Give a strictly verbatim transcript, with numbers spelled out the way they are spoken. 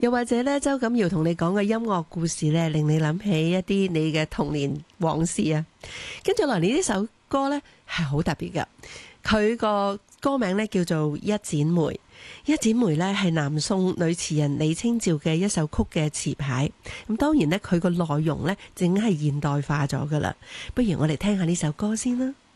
又或者咧，周錦堯同你講嘅音樂故事咧，令你諗起一啲你嘅童年往事啊。跟住落嚟呢首歌咧係好特別嘅，佢個歌名咧叫做《一剪梅》。一剪梅咧係南宋女詞人李清照嘅一首曲嘅詞牌。咁當然咧，佢個內容咧正係現代化咗噶啦。不如我哋聽下呢首歌先啦。